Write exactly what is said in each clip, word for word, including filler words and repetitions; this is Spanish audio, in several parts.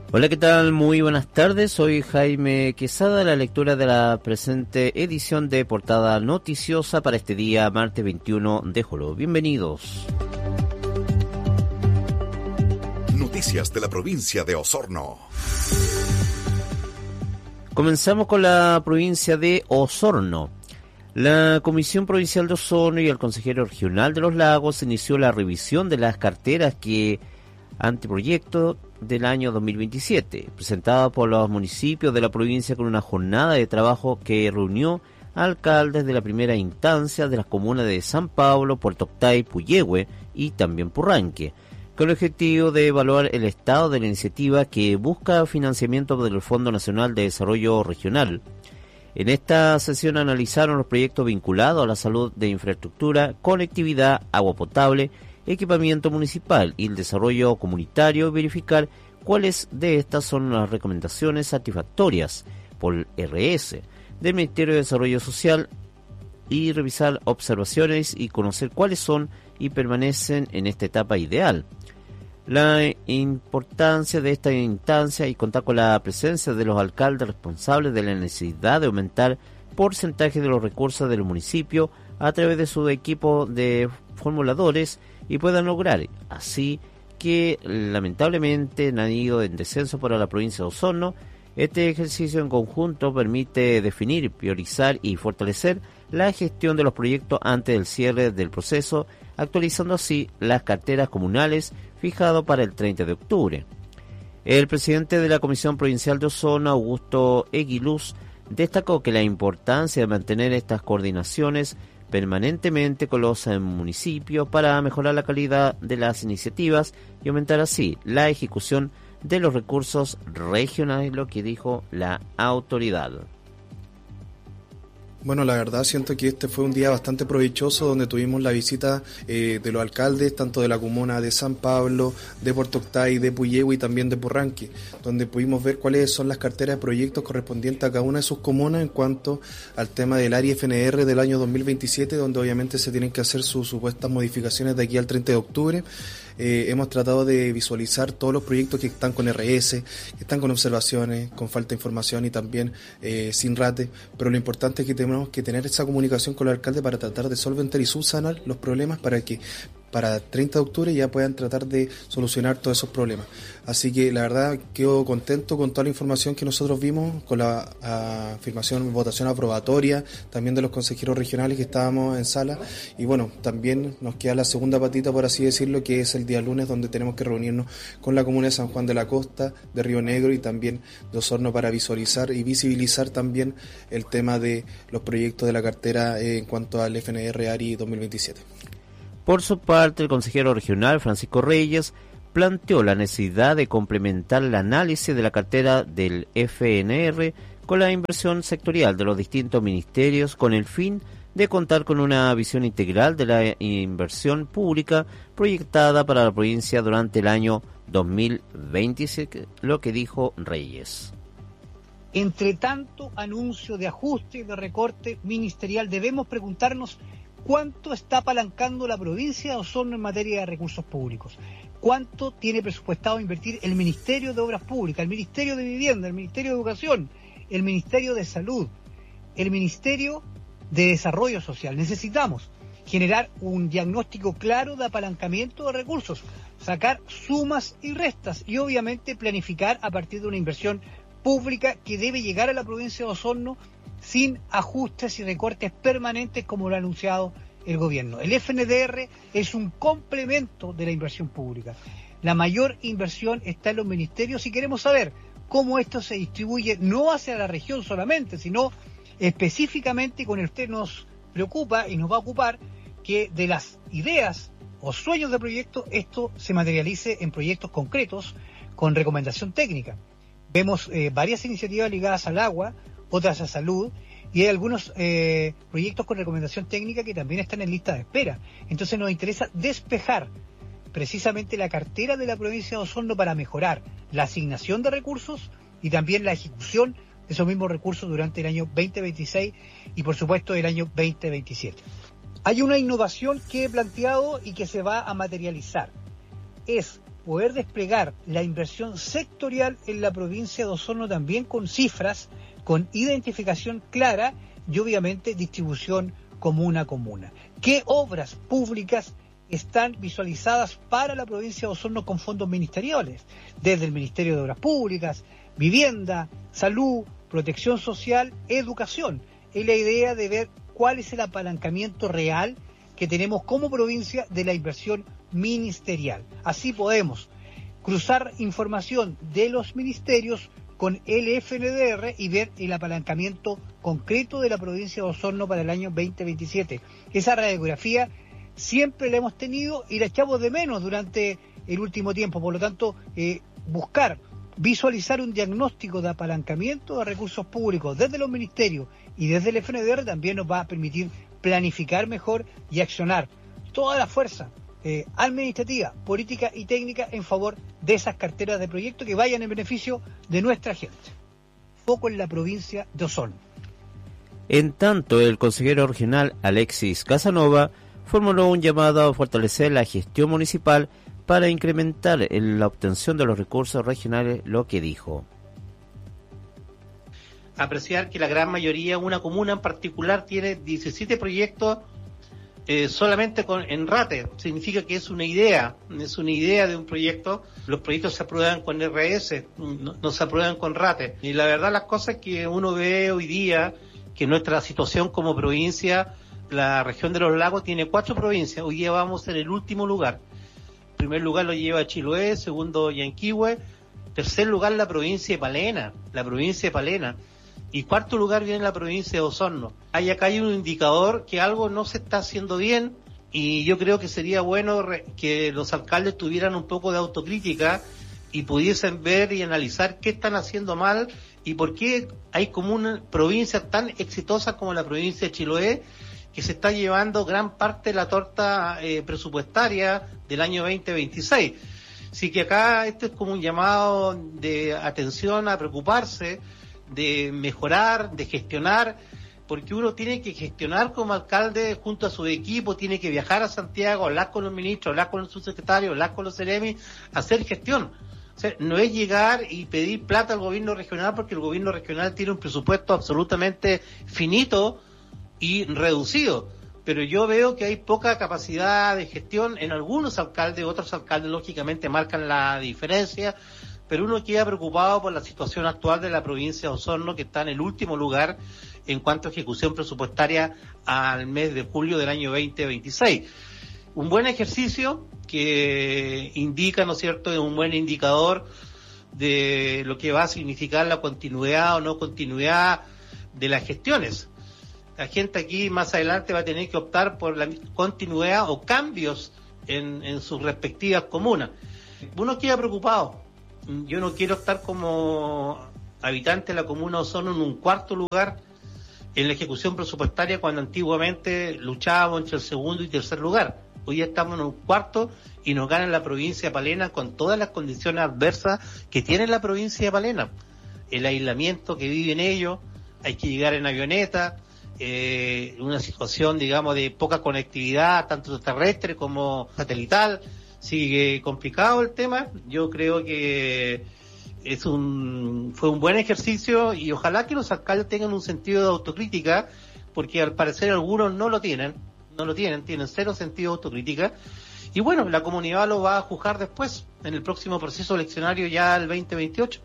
Hola, ¿qué tal? Muy buenas tardes, soy Jaime Quesada, la lectura de la presente edición de Portada Noticiosa para este día, martes veintiuno de julio. Bienvenidos. Noticias de la provincia de Osorno. Comenzamos con la provincia de Osorno. La Comisión Provincial de Osorno y el Consejero Regional de los Lagos inició la revisión de las carteras que anteproyecto del año dos mil veintisiete, presentada por los municipios de la provincia con una jornada de trabajo que reunió a alcaldes de la primera instancia de las comunas de San Pablo, Puerto Octay, Puyehue y también Purranque, con el objetivo de evaluar el estado de la iniciativa que busca financiamiento del Fondo Nacional de Desarrollo Regional. En esta sesión analizaron los proyectos vinculados a la salud de infraestructura, conectividad, agua potable, equipamiento municipal y el desarrollo comunitario, verificar cuáles de estas son las recomendaciones satisfactorias por el R S del Ministerio de Desarrollo Social y revisar observaciones y conocer cuáles son y permanecen en esta etapa ideal. La importancia de esta instancia y contar con la presencia de los alcaldes responsables de la necesidad de aumentar porcentaje de los recursos del municipio a través de su equipo de formuladores y puedan lograr así que lamentablemente han ido en descenso para la provincia de Osorno. Este ejercicio en conjunto permite definir, priorizar y fortalecer la gestión de los proyectos antes del cierre del proceso, actualizando así las carteras comunales fijado para el treinta de octubre. El presidente de la Comisión Provincial de Osorno, Augusto Eguiluz, destacó que la importancia de mantener estas coordinaciones permanentemente con los municipios para mejorar la calidad de las iniciativas y aumentar así la ejecución de los recursos regionales, lo que dijo la autoridad. Bueno, la verdad siento que este fue un día bastante provechoso donde tuvimos la visita eh, de los alcaldes, tanto de la comuna de San Pablo, de Puerto Octay, de Puyehue y también de Purranque, donde pudimos ver cuáles son las carteras de proyectos correspondientes a cada una de sus comunas en cuanto al tema del área F N R del año dos mil veintisiete, donde obviamente se tienen que hacer sus supuestas modificaciones de aquí al treinta de octubre. Eh, hemos tratado de visualizar todos los proyectos que están con R S, que están con observaciones, con falta de información y también eh, sin rate, pero lo importante es que tenemos que tener esa comunicación con el alcalde para tratar de solventar y subsanar los problemas para que para treinta de octubre ya puedan tratar de solucionar todos esos problemas. Así que la verdad quedo contento con toda la información que nosotros vimos, con la afirmación, votación aprobatoria, también de los consejeros regionales que estábamos en sala, y bueno, también nos queda la segunda patita, por así decirlo, que es el día lunes, donde tenemos que reunirnos con la comuna de San Juan de la Costa, de Río Negro y también de Osorno para visualizar y visibilizar también el tema de los proyectos de la cartera en cuanto al F N R A R I dos mil veintisiete. Por su parte, el consejero regional Francisco Reyes planteó la necesidad de complementar el análisis de la cartera del F N R con la inversión sectorial de los distintos ministerios con el fin de contar con una visión integral de la inversión pública proyectada para la provincia durante el año dos mil veintisiete, lo que dijo Reyes. Entre tanto anuncio de ajuste y de recorte ministerial, debemos preguntarnos ¿cuánto está apalancando la provincia de Osorno en materia de recursos públicos? ¿Cuánto tiene presupuestado invertir el Ministerio de Obras Públicas, el Ministerio de Vivienda, el Ministerio de Educación, el Ministerio de Salud, el Ministerio de Desarrollo Social? Necesitamos generar un diagnóstico claro de apalancamiento de recursos, sacar sumas y restas y obviamente planificar a partir de una inversión pública que debe llegar a la provincia de Osorno sin ajustes y recortes permanentes como lo ha anunciado el gobierno. El F N D R es un complemento de la inversión pública. La mayor inversión está en los ministerios y queremos saber cómo esto se distribuye no hacia la región solamente, sino específicamente con el que usted nos preocupa y nos va a ocupar que de las ideas o sueños de proyectos esto se materialice en proyectos concretos con recomendación técnica. Vemos eh, varias iniciativas ligadas al agua, otras a salud, y hay algunos eh, proyectos con recomendación técnica que también están en lista de espera. Entonces nos interesa despejar precisamente la cartera de la provincia de Osorno para mejorar la asignación de recursos y también la ejecución de esos mismos recursos durante el año veinte veintiséis y por supuesto el año veinte veintisiete. Hay una innovación que he planteado y que se va a materializar. Es poder desplegar la inversión sectorial en la provincia de Osorno también con cifras, con identificación clara y obviamente distribución comuna a comuna. ¿Qué obras públicas están visualizadas para la provincia de Osorno con fondos ministeriales? Desde el Ministerio de Obras Públicas, Vivienda, Salud, Protección Social, Educación. Es la idea de ver cuál es el apalancamiento real que tenemos como provincia de la inversión ministerial. Así podemos cruzar información de los ministerios con el F N D R y ver el apalancamiento concreto de la provincia de Osorno para el año veinte veintisiete. Esa radiografía siempre la hemos tenido y la echamos de menos durante el último tiempo. Por lo tanto, eh, buscar, visualizar un diagnóstico de apalancamiento de recursos públicos desde los ministerios y desde el F N D R también nos va a permitir planificar mejor y accionar toda la fuerza eh, administrativa, política y técnica en favor de esas carteras de proyectos que vayan en beneficio de nuestra gente. Foco en la provincia de Osorno. En tanto, el consejero regional Alexis Casanova formuló un llamado a fortalecer la gestión municipal para incrementar en la obtención de los recursos regionales, lo que dijo. Apreciar que la gran mayoría, una comuna en particular, tiene diecisiete proyectos eh, solamente con, en RATE. Significa que es una idea, es una idea de un proyecto. Los proyectos se aprueban con R S, no, no se aprueban con RATE. Y la verdad las cosas que uno ve hoy día, que nuestra situación como provincia, la región de los lagos tiene cuatro provincias, hoy día vamos en el último lugar. En primer lugar lo lleva Chiloé, segundo Yanquihue, tercer lugar la provincia de Palena, la provincia de Palena. Y cuarto lugar viene la provincia de Osorno. Hay acá hay un indicador que algo no se está haciendo bien y yo creo que sería bueno re, que los alcaldes tuvieran un poco de autocrítica y pudiesen ver y analizar qué están haciendo mal y por qué hay como una provincia tan exitosa como la provincia de Chiloé que se está llevando gran parte de la torta eh, presupuestaria del año veinte veintiséis. Así que acá esto es como un llamado de atención a preocuparse, de mejorar, de gestionar, porque uno tiene que gestionar como alcalde junto a su equipo, tiene que viajar a Santiago, hablar con los ministros, hablar con los subsecretarios, hablar con los Ceremi, hacer gestión. O sea, no es llegar y pedir plata al gobierno regional porque el gobierno regional tiene un presupuesto absolutamente finito y reducido. Pero yo veo que hay poca capacidad de gestión en algunos alcaldes, otros alcaldes lógicamente marcan la diferencia, pero uno queda preocupado por la situación actual de la provincia de Osorno, que está en el último lugar en cuanto a ejecución presupuestaria al mes de julio del año veinte veintiséis. Un buen ejercicio que indica, ¿no es cierto?, es un buen indicador de lo que va a significar la continuidad o no continuidad de las gestiones. La gente aquí más adelante va a tener que optar por la continuidad o cambios en, en sus respectivas comunas. Uno queda preocupado. Yo no quiero estar como habitante de la comuna de Osorno en un cuarto lugar en la ejecución presupuestaria cuando antiguamente luchábamos entre el segundo y tercer lugar. Hoy ya estamos en un cuarto y nos gana la provincia de Palena con todas las condiciones adversas que tiene la provincia de Palena. El aislamiento que viven ellos, hay que llegar en avioneta, eh, una situación, digamos, de poca conectividad, tanto terrestre como satelital. Sigue complicado el tema. Yo creo que es un fue un buen ejercicio y ojalá que los alcaldes tengan un sentido de autocrítica, porque al parecer algunos no lo tienen, no lo tienen, tienen cero sentido de autocrítica. Y bueno, la comunidad lo va a juzgar después, en el próximo proceso eleccionario ya el veinte veintiocho.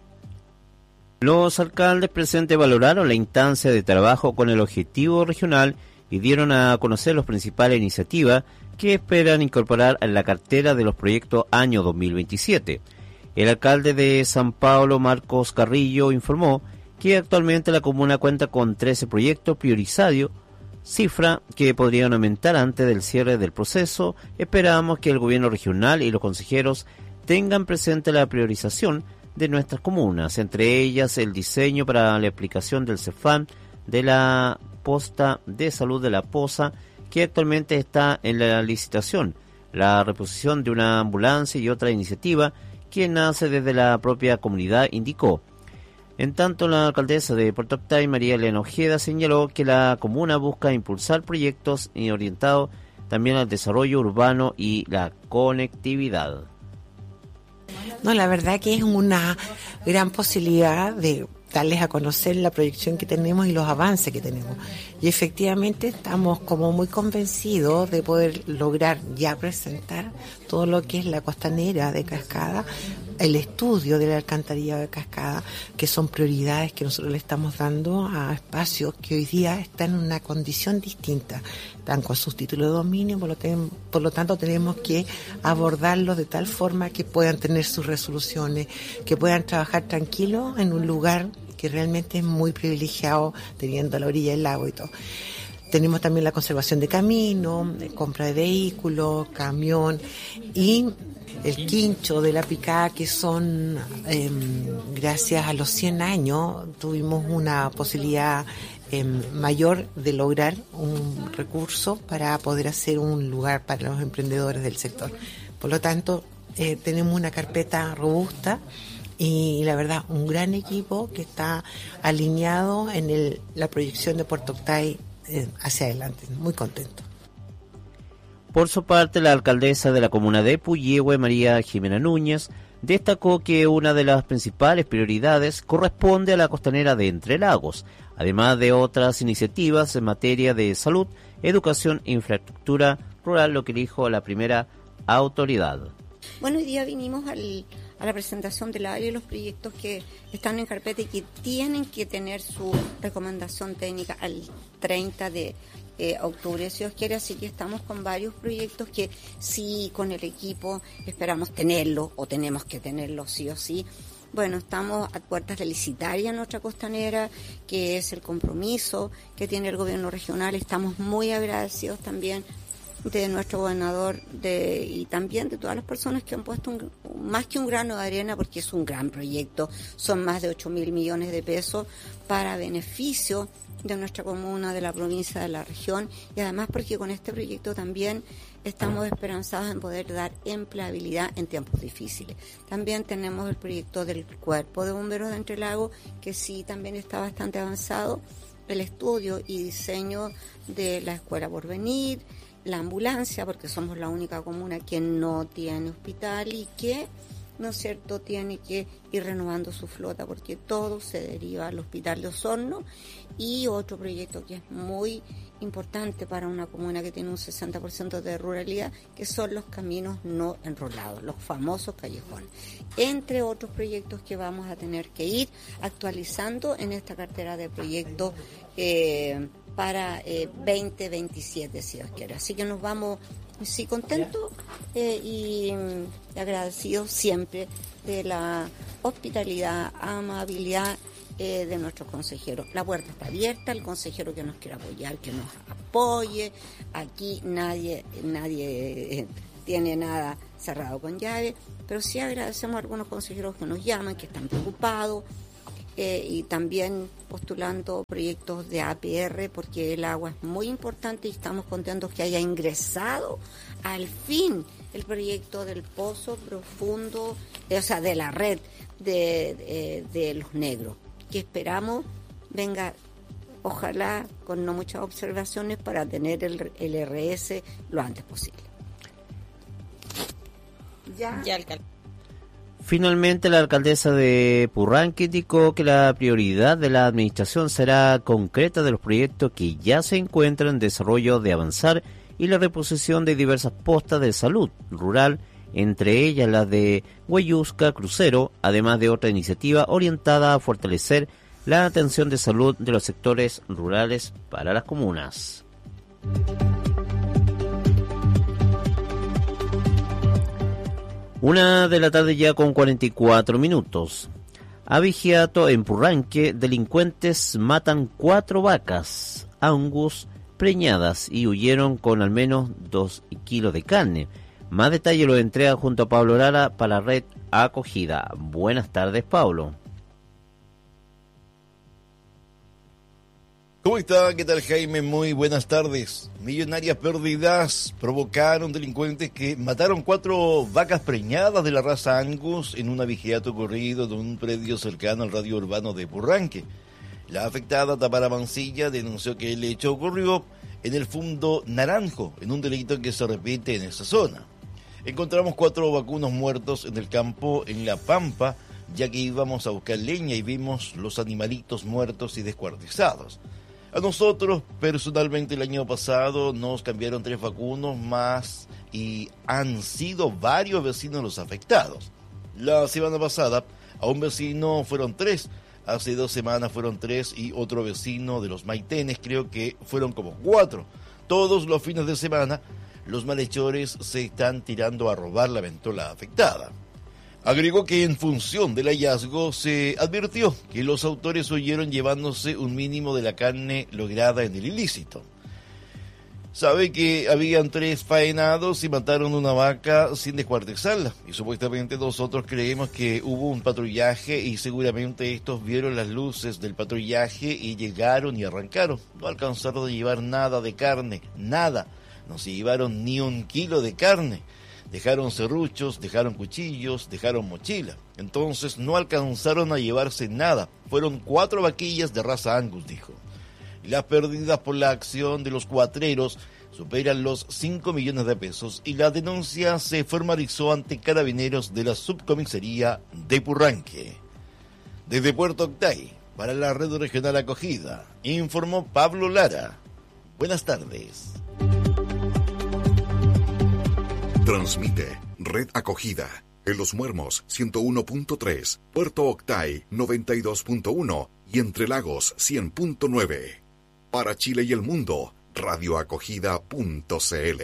Los alcaldes presentes valoraron la instancia de trabajo con el objetivo regional y dieron a conocer las principales iniciativas que esperan incorporar en la cartera de los proyectos año dos mil veintisiete. El alcalde de San Pablo, Marcos Carrillo, informó que actualmente la comuna cuenta con trece proyectos priorizados, cifra que podrían aumentar antes del cierre del proceso. Esperamos que el gobierno regional y los consejeros tengan presente la priorización de nuestras comunas, entre ellas el diseño para la aplicación del CEFAM, de la posta de salud de la Poza, que actualmente está en la licitación, la reposición de una ambulancia y otra iniciativa que nace desde la propia comunidad, indicó. En tanto, la alcaldesa de Puerto Octay, María Elena Ojeda, señaló que la comuna busca impulsar proyectos orientados también al desarrollo urbano y la conectividad. No, la verdad que es una gran posibilidad de darles a conocer la proyección que tenemos y los avances que tenemos. Y efectivamente estamos como muy convencidos de poder lograr ya presentar todo lo que es la costanera de Cascada, el estudio de la alcantarilla de Cascada, que son prioridades que nosotros le estamos dando a espacios que hoy día están en una condición distinta, están con sus títulos de dominio, por lo, ten, por lo tanto tenemos que abordarlos de tal forma que puedan tener sus resoluciones, que puedan trabajar tranquilos en un lugar que realmente es muy privilegiado, teniendo a la orilla del lago y todo. Tenemos también la conservación de camino, compra de vehículos, camión y el quincho de la picada, que son, eh, gracias a los cien años, tuvimos una posibilidad eh, mayor de lograr un recurso para poder hacer un lugar para los emprendedores del sector. Por lo tanto, eh, tenemos una carpeta robusta y la verdad un gran equipo que está alineado en el, la proyección de Puerto Octay eh, hacia adelante. Muy contento. Por su parte, la alcaldesa de la comuna de Puyehue, María Jimena Núñez, destacó que una de las principales prioridades corresponde a la costanera de Entre Lagos, además de otras iniciativas en materia de salud, educación e infraestructura rural, lo que dijo la primera autoridad. Bueno, hoy día vinimos al, a la presentación del área y los proyectos que están en carpeta y que tienen que tener su recomendación técnica al treinta de eh, octubre, si Dios quiere, así que estamos con varios proyectos que sí, con el equipo esperamos tenerlo o tenemos que tenerlo sí o sí. Bueno, estamos a puertas de licitar ya nuestra costanera, que es el compromiso que tiene el gobierno regional. Estamos muy agradecidos también de nuestro gobernador de, y también de todas las personas que han puesto un, más que un grano de arena, porque es un gran proyecto, son más de ocho mil millones de pesos para beneficio de nuestra comuna, de la provincia, de la región, y además porque con este proyecto también estamos esperanzados en poder dar empleabilidad en tiempos difíciles. También tenemos el proyecto del Cuerpo de Bomberos de Entre Lagos, que sí también está bastante avanzado, el estudio y diseño de la Escuela Porvenir, la ambulancia, porque somos la única comuna que no tiene hospital y que, ¿no es cierto?, tiene que ir renovando su flota, porque todo se deriva al Hospital de Osorno. Y otro proyecto que es muy importante para una comuna que tiene un sesenta por ciento de ruralidad, que son los caminos no enrolados, los famosos callejones, entre otros proyectos que vamos a tener que ir actualizando en esta cartera de proyectos eh, para eh, veinte veintisiete, si Dios quiere. Así que nos vamos, sí, contentos eh, y mm, agradecidos siempre de la hospitalidad, amabilidad eh, de nuestros consejeros. La puerta está abierta, el consejero que nos quiera apoyar, que nos apoye. Aquí nadie, nadie eh, tiene nada cerrado con llave, pero sí agradecemos a algunos consejeros que nos llaman, que están preocupados. Eh, y también postulando proyectos de A P R, porque el agua es muy importante y estamos contentos que haya ingresado al fin el proyecto del pozo profundo, eh, o sea, de la red de, de, de los negros, que esperamos venga, ojalá con no muchas observaciones, para tener el, el R S lo antes posible. Ya, ya alcalde. Finalmente, la alcaldesa de Purranque indicó que la prioridad de la administración será concreta de los proyectos que ya se encuentran en desarrollo de avanzar y la reposición de diversas postas de salud rural, entre ellas las de Hueyusca, Crucero, además de otra iniciativa orientada a fortalecer la atención de salud de los sectores rurales para las comunas. Una de la tarde ya con cuarenta y cuatro minutos. Abigeato en Purranque, delincuentes matan cuatro vacas Angus preñadas y huyeron con al menos dos kilos de carne. Más detalle lo entrega junto a Pablo Lara para Red Acogida. Buenas tardes, Pablo. ¿Cómo está? ¿Qué tal, Jaime? Muy buenas tardes. Millonarias pérdidas provocaron delincuentes que mataron cuatro vacas preñadas de la raza Angus en un abigeato ocurrido de un predio cercano al radio urbano de Purranque. La afectada, Tamara Mancilla, denunció que el hecho ocurrió en el Fundo Naranjo, en un delito que se repite en esa zona. Encontramos cuatro vacunos muertos en el campo, en La Pampa, ya que íbamos a buscar leña y vimos los animalitos muertos y descuartizados. A nosotros, personalmente, el año pasado nos cambiaron tres vacunos más y han sido varios vecinos los afectados. La semana pasada, a un vecino fueron tres, hace dos semanas fueron tres y otro vecino de los Maitenes creo que fueron como cuatro. Todos los fines de semana, los malhechores se están tirando a robar la ventola afectada. Agregó que en función del hallazgo se advirtió que los autores huyeron llevándose un mínimo de la carne lograda en el ilícito. Sabe que habían tres faenados y mataron una vaca sin descuartizarla. Y supuestamente nosotros creemos que hubo un patrullaje y seguramente estos vieron las luces del patrullaje y llegaron y arrancaron. No alcanzaron a llevar nada de carne, nada. No se llevaron ni un kilo de carne. Dejaron serruchos, dejaron cuchillos, dejaron mochila. Entonces no alcanzaron a llevarse nada. Fueron cuatro vaquillas de raza Angus, dijo. Y las pérdidas por la acción de los cuatreros superan los cinco millones de pesos y la denuncia se formalizó ante carabineros de la subcomisaría de Purranque. Desde Puerto Octay, para la Red Regional Acogida, informó Pablo Lara. Buenas tardes. Transmite Red Acogida en Los Muermos ciento uno punto tres, Puerto Octay noventa y dos punto uno y Entre Lagos cien punto nueve. Para Chile y el mundo, radioacogida punto cl.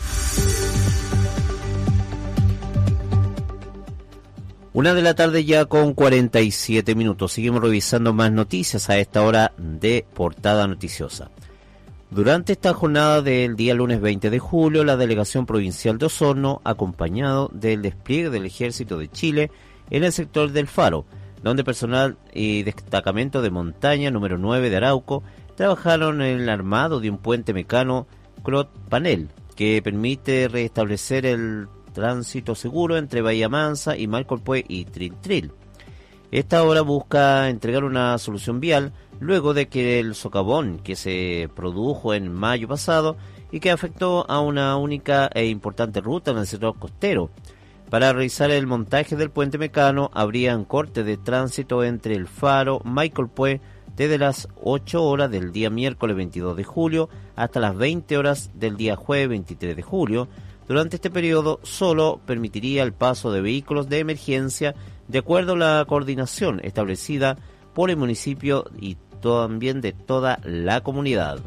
Una de la tarde ya con cuarenta y siete minutos. Seguimos revisando más noticias a esta hora de Portada Noticiosa. Durante esta jornada del día lunes veinte de julio, la Delegación Provincial de Osorno, acompañado del despliegue del Ejército de Chile en el sector del Faro, donde personal y destacamento de montaña número nueve de Arauco trabajaron en el armado de un puente mecano Clot Panel, que permite restablecer el tránsito seguro entre Bahía Mansa y Malcolpue y Trintril. Esta obra busca entregar una solución vial luego de que el socavón que se produjo en mayo pasado y que afectó a una única e importante ruta en el sector costero. Para realizar el montaje del puente mecano habrían cortes de tránsito entre el Faro, Malcolpue, desde las ocho horas del día miércoles veintidós de julio hasta las veinte horas del día jueves veintitrés de julio. Durante este periodo solo permitiría el paso de vehículos de emergencia de acuerdo a la coordinación establecida por el municipio y también de toda la comunidad.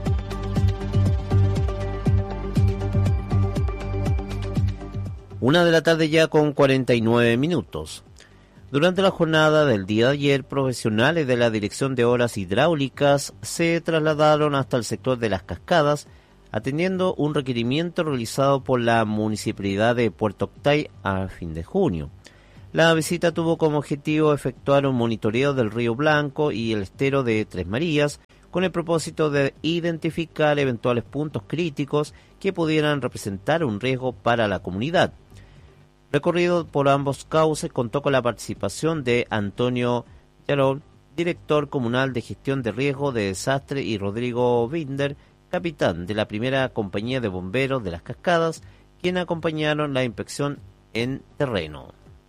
Una de la tarde ya con cuarenta y nueve minutos. Durante la jornada del día de ayer, profesionales de la Dirección de Obras Hidráulicas se trasladaron hasta el sector de Las Cascadas, atendiendo un requerimiento realizado por la Municipalidad de Puerto Octay a fin de junio. La visita tuvo como objetivo efectuar un monitoreo del Río Blanco y el estero de Tres Marías, con el propósito de identificar eventuales puntos críticos que pudieran representar un riesgo para la comunidad. Recorrido por ambos cauces contó con la participación de Antonio Yarol, director comunal de gestión de riesgo de desastre, y Rodrigo Binder, capitán de la primera compañía de bomberos de Las Cascadas, quien acompañaron la inspección en terreno.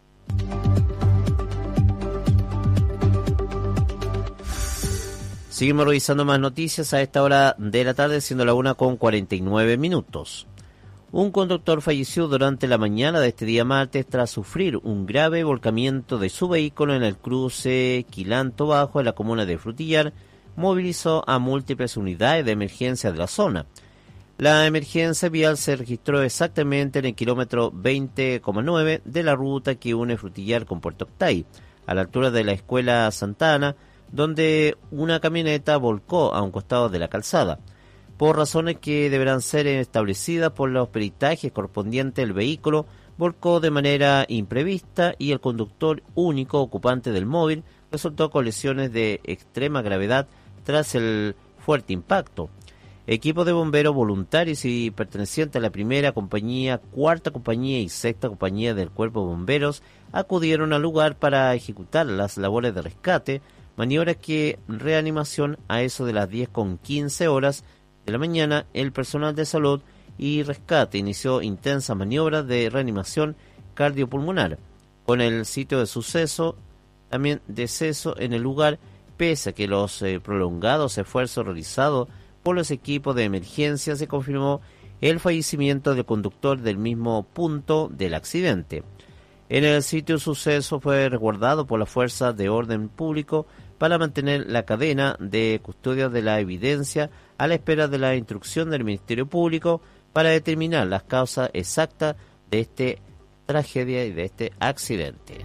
Seguimos revisando más noticias a esta hora de la tarde, siendo la una con cuarenta y nueve minutos. Un conductor falleció durante la mañana de este día martes tras sufrir un grave volcamiento de su vehículo en el cruce Quilanto Bajo en la comuna de Frutillar. Movilizó a múltiples unidades de emergencia de la zona. La emergencia vial se registró exactamente en el kilómetro veinte coma nueve de la ruta que une Frutillar con Puerto Octay, a la altura de la Escuela Santana, donde una camioneta volcó a un costado de la calzada. Por razones que deberán ser establecidas por los peritajes correspondientes, el vehículo volcó de manera imprevista y el conductor, único ocupante del móvil, resultó con lesiones de extrema gravedad tras el fuerte impacto. Equipos de bomberos voluntarios y pertenecientes a la primera compañía, cuarta compañía y sexta compañía del Cuerpo de Bomberos acudieron al lugar para ejecutar las labores de rescate, maniobras que reanimación a eso de las diez con quince horas de la mañana. El personal de salud y Rescate inició intensas maniobras de reanimación cardiopulmonar. Con el sitio de suceso, también deceso en el lugar, pese a que los eh, prolongados esfuerzos realizados por los equipos de emergencia, se confirmó el fallecimiento del conductor del mismo punto del accidente. En el sitio de suceso fue resguardado por las fuerzas de orden público para mantener la cadena de custodia de la evidencia a la espera de la instrucción del Ministerio Público para determinar las causas exactas de esta tragedia y de este accidente.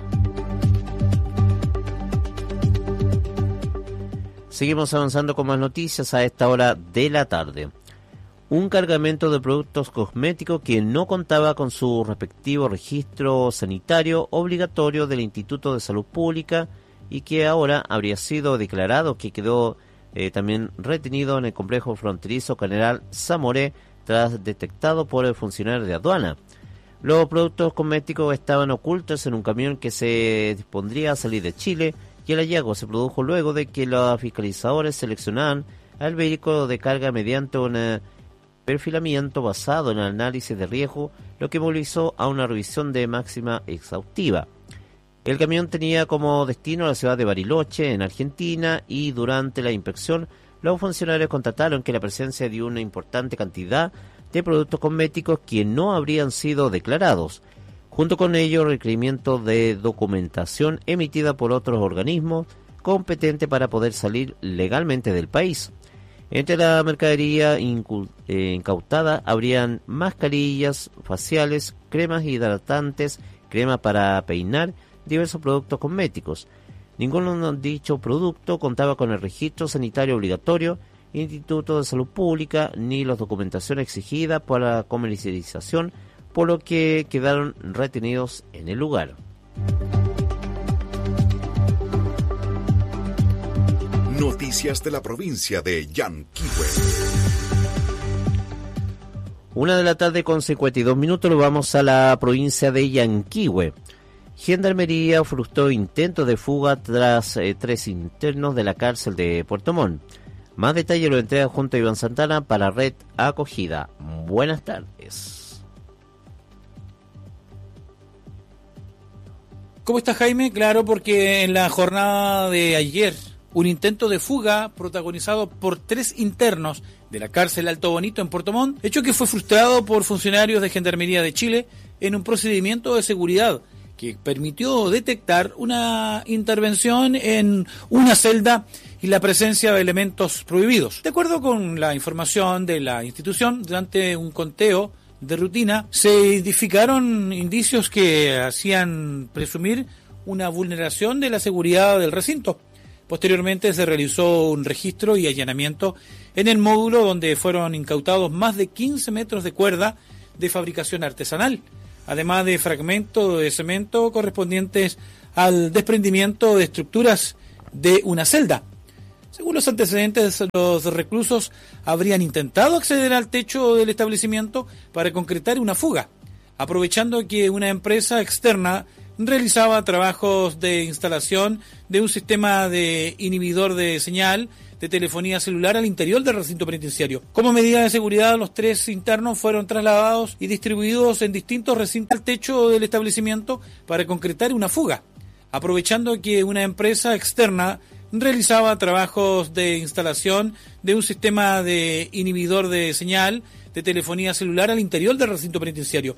Seguimos avanzando con más noticias a esta hora de la tarde. Un cargamento de productos cosméticos que no contaba con su respectivo registro sanitario obligatorio del Instituto de Salud Pública y que ahora habría sido declarado que quedó eh, también retenido en el complejo fronterizo General Zamoré tras detectado por el funcionario de aduana. Los productos cosméticos estaban ocultos en un camión que se dispondría a salir de Chile y el hallazgo se produjo luego de que los fiscalizadores seleccionaban al vehículo de carga mediante un perfilamiento basado en el análisis de riesgo, lo que movilizó a una revisión de máxima exhaustiva. El camión tenía como destino la ciudad de Bariloche, en Argentina, y durante la inspección los funcionarios constataron que la presencia de una importante cantidad de productos cosméticos que no habrían sido declarados. Junto con ello, requerimiento de documentación emitida por otros organismos competentes para poder salir legalmente del país. Entre la mercadería incu- eh, incautada habrían mascarillas faciales, cremas hidratantes, crema para peinar, diversos productos cosméticos. Ninguno de dichos productos contaba con el registro sanitario obligatorio, Instituto de Salud Pública, ni la documentación exigida para la comercialización, por lo que quedaron retenidos en el lugar. Noticias de la provincia de Yanquihue. Una de la tarde con cincuenta y dos minutos, lo vamos a la provincia de Yanquihue. Gendarmería frustró intentos de fuga tras eh, tres internos de la cárcel de Puerto Montt. Más detalles lo entrega junto a Iván Santana para Red Acogida. Buenas tardes. ¿Cómo está, Jaime? Claro, porque en la jornada de ayer, un intento de fuga protagonizado por tres internos de la cárcel Alto Bonito en Puerto Montt, hecho que fue frustrado por funcionarios de Gendarmería de Chile en un procedimiento de seguridad que permitió detectar una intervención en una celda y la presencia de elementos prohibidos. De acuerdo con la información de la institución, durante un conteo de rutina se identificaron indicios que hacían presumir una vulneración de la seguridad del recinto. Posteriormente se realizó un registro y allanamiento en el módulo donde fueron incautados más de quince metros de cuerda de fabricación artesanal, además de fragmentos de cemento correspondientes al desprendimiento de estructuras de una celda. Según los antecedentes, los reclusos habrían intentado acceder al techo del establecimiento para concretar una fuga, aprovechando que una empresa externa realizaba trabajos de instalación de un sistema de inhibidor de señal de telefonía celular al interior del recinto penitenciario. Como medida de seguridad, los tres internos fueron trasladados y distribuidos en distintos recintos al techo del establecimiento para concretar una fuga, aprovechando que una empresa externa realizaba trabajos de instalación de un sistema de inhibidor de señal de telefonía celular al interior del recinto penitenciario.